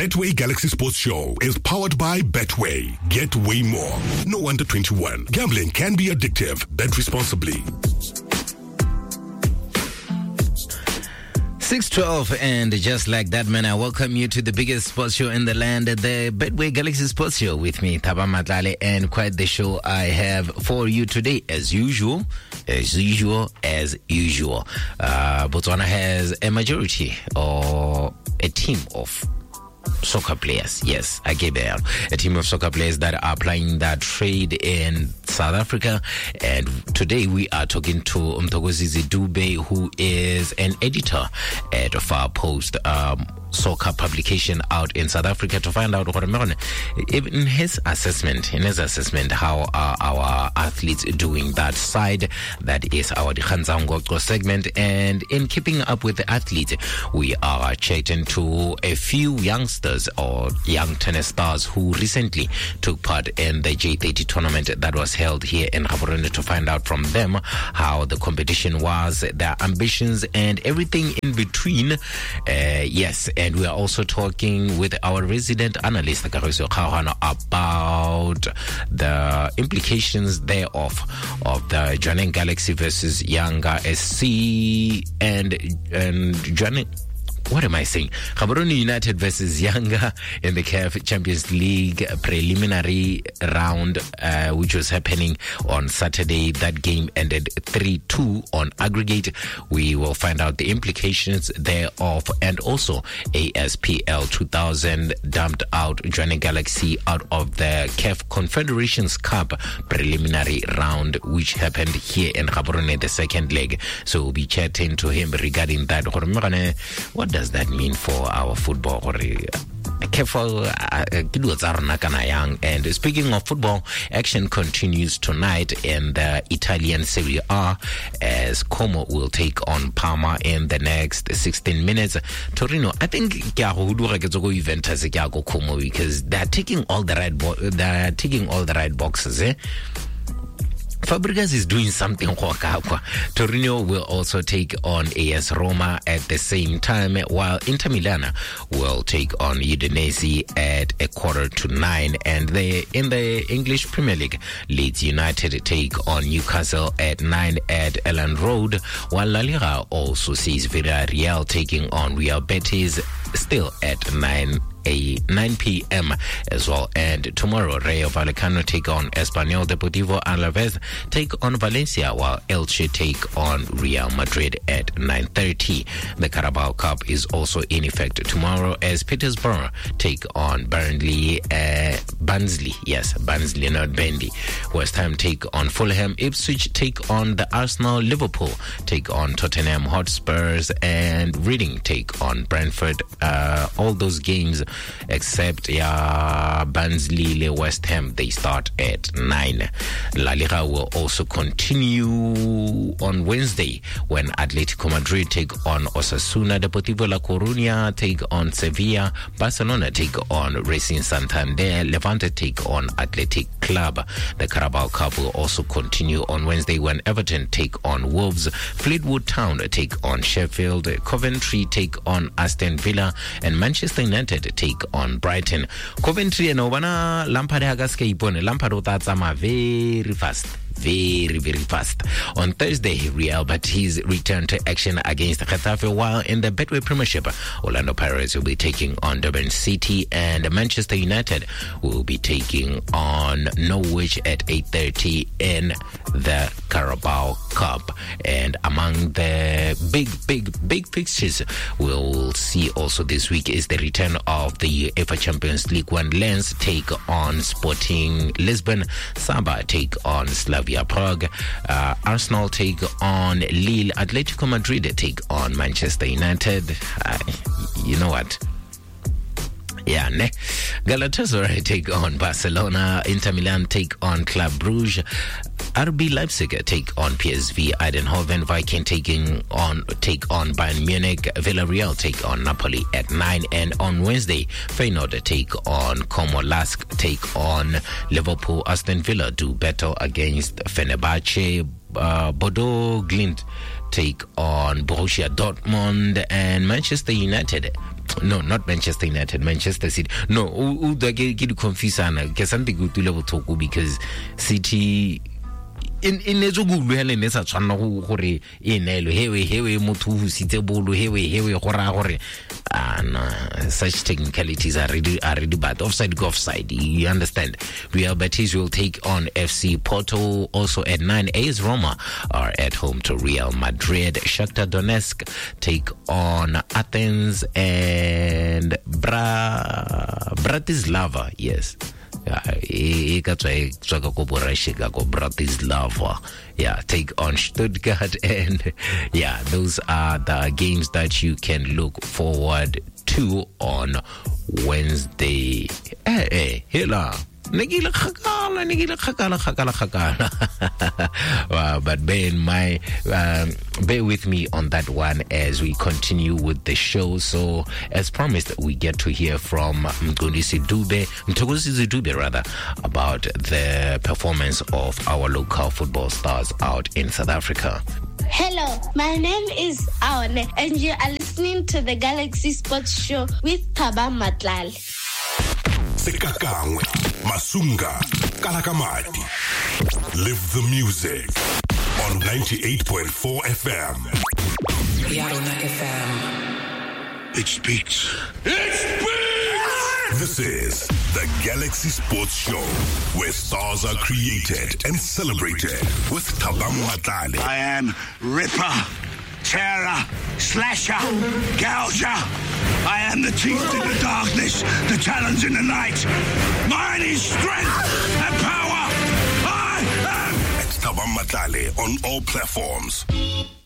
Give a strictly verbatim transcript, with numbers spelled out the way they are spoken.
Betway Galaxy Sports Show is powered by Betway. Get way more. No under twenty-one. Gambling can be addictive. Bet responsibly. six twelve, and just like that, man, I welcome you to the biggest sports show in the land, the Betway Galaxy Sports Show, with me, Thaba Matlale, and quite the show I have for you today, as usual, as usual, as usual. Uh, Botswana has a majority or a team of soccer players. Yes, I get there. A team of soccer players that are applying that trade in South Africa. And today we are talking to Mthokozisi Dube, who is an editor at Far Post um, soccer publication out in South Africa, to find out what in his assessment, in his assessment, how are our athletes doing that side. That is our Dikhanzango segment. And in keeping up with the athletes, we are chatting to a few youngsters or young tennis stars who recently took part in the J thirty tournament that was held here in Gaborone, to find out from them how the competition was, their ambitions, and everything in between. Uh, yes, and we are also talking with our resident analyst Kagiso Kgaohana about the implications thereof of the Jwaneng Galaxy versus Yanga S C and and Jwaneng. What am I saying? Gaborone United versus Yanga in the C A F Champions League preliminary round, uh, which was happening on Saturday. That game ended three two on aggregate. We will find out the implications thereof, and also A S P L two thousand dumped out Jwaneng Galaxy out of the C A F Confederations Cup preliminary round, which happened here in Gaborone, the second leg. So we'll be chatting to him regarding that. What does that mean for our football? Careful, and speaking of football, action continues tonight in the Italian Serie A as Como will take on Parma in the next sixteen minutes. Torino, I think Juventus Como, because they're taking all the right bo- they're taking all the right boxes, eh? Fabregas is doing something. Torino will also take on A S Roma at the same time, while Inter Milan will take on Udinese at a quarter to nine. And they, in the English Premier League, Leeds United take on Newcastle at nine at Elland Road, while La Liga also sees Villarreal taking on Real Betis still at nine a nine p.m. as well. And tomorrow, Rayo Vallecano take on Espanyol, Deportivo Alaves take on Valencia, while Elche take on Real Madrid at nine thirty. The Carabao Cup is also in effect tomorrow as Petersburg take on Burnley, uh, Barnsley, yes, Barnsley, not Bendy. West Ham take on Fulham, Ipswich take on the Arsenal, Liverpool take on Tottenham Hotspurs, and Reading take on Brentford. Uh, all those games except yeah, Barnsley, West Ham, they start at nine. La Liga will also continue on Wednesday when Atletico Madrid take on Osasuna, Deportivo La Coruña take on Sevilla, Barcelona take on Racing Santander, Levante take on Athletic Club. The Carabao Cup will also continue on Wednesday when Everton take on Wolves, Fleetwood Town take on Sheffield, Coventry take on Aston Villa, and Manchester United take on Brighton. Coventry and Obana Lampard Hagaske Ipone Lampard Otatsama very fast. Very, very fast. On Thursday, Real Betis return to action against Getafe, while in the Betway Premiership, Orlando Pirates will be taking on Durban City, and Manchester United will be taking on Norwich at eight thirty in the Carabao Cup. And among the big, big, big fixtures we'll see also this week is the return of the UEFA Champions League when Lens take on Sporting Lisbon, Saba take on Slavia Prague, uh, Arsenal take on Lille, Atletico Madrid take on Manchester United. Uh, you know what? Yeah, ne? Galatasaray take on Barcelona, Inter Milan take on Club Brugge, R B Leipzig take on P S V Eindhoven, Viking taking on take on Bayern Munich, Villarreal take on Napoli at nine, and on Wednesday, Feyenoord take on Como, Lask take on Liverpool, Aston Villa do battle against Fenerbahce, uh, Bodo Glimt take on Borussia Dortmund, and Manchester United no, not Manchester United, Manchester City. No, o da ke ke di confusana ke sante go tule bothoko because City in in etso go lwela ne sa tshwana go gore e nelo hewe hewe motho ho sitse bolo hewe hewe go ra gore ah no, such technicalities are really are really bad. Offside go offside, you understand. Real Betis will take on F C Porto. Also at nine, A S Roma are at home to Real Madrid. Shakhtar Donetsk take on Athens, and Bra Bratislava, yes. Bratislava, yeah, take on Stuttgart, and yeah, those are the games that you can look forward to on Wednesday. Hey, hey, hela. Nigila khakala, nigila khakala, khakala, khakala. But bear in mind, um, bear with me on that one as we continue with the show. So, as promised, we get to hear from Mgondisi Dube, Mthokozisi Dube rather, about the performance of our local football stars out in South Africa. Hello, my name is Aone, and you are listening to the Galaxy Sports Show with Thabang Matlale. Sekakangwe, Masunga, Kalakamati. Live the music on ninety-eight point four F M. Yarona F M. It speaks. It speaks! This is the Galaxy Sports Show, where stars are created and celebrated with Thabang Matlale. I am Ripper, Terror, Slasher, Gouger. I am the teeth in the darkness, the talons in the night. Mine is strength and power. I am. It's Thabang Matlale on all platforms.